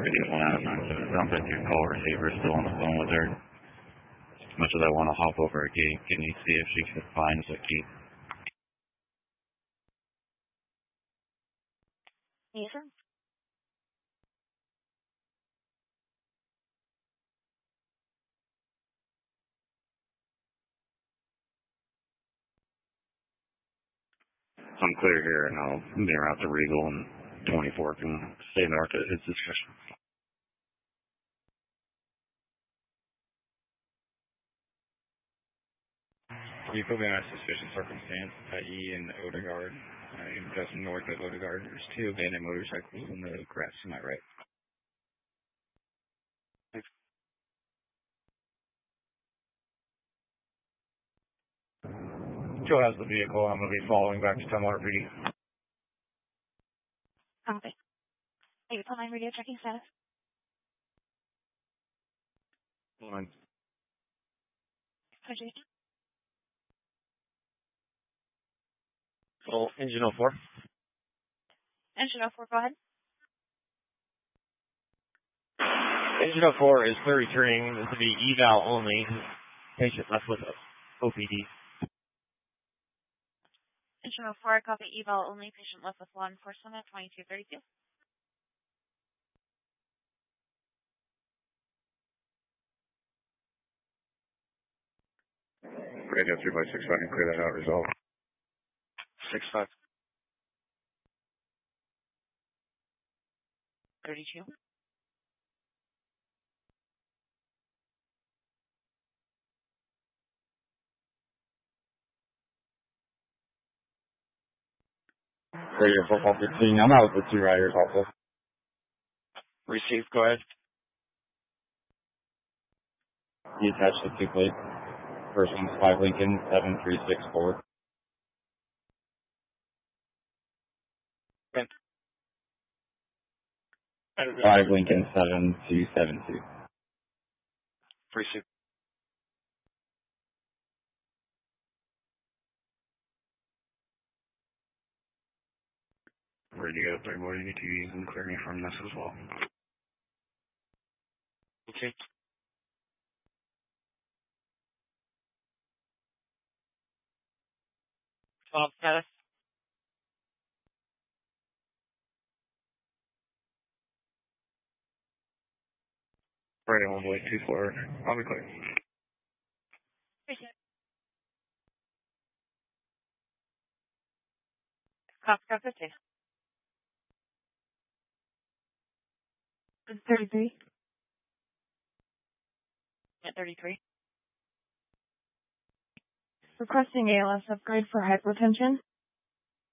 radio went out. It sounds like your call receiver is still on the phone with her. As much as I want to hop over a gate, can you see if she can find the key? Yes, sir. I'm clear here, and I'll mirror out to Regal, and 24 can stay north at his discretion. You put me on a suspicious circumstance at E and Odegaard. Just north of Odegaard, there's two abandoned motorcycles in the grass to my right. Joe has the vehicle. I'm going to be following back to Tumwater PD. Copy. Vehicle 9 radio checking status. Line. Oh, engine 04. Engine 04, go ahead. Engine 04 is clear returning. This will be eval only. Patient left with OPD. Engine 04, copy eval only. Patient left with law enforcement at 2232. Radio 3x6, I can clear that out, resolve. 6-5. 32. Radio 415, I'm out with the two riders also. Received, go ahead. He attached the two plates. First one's 5 Lincoln 7364. Okay. 5 Lincoln 7272. Received. Radio 3 more, you need to use and clear me from this as well. Okay. Status. Radio 1 Blake 24, I'll be clear. Appreciate it. Copy, 50. 33. At 33. Requesting ALS upgrade for hypertension.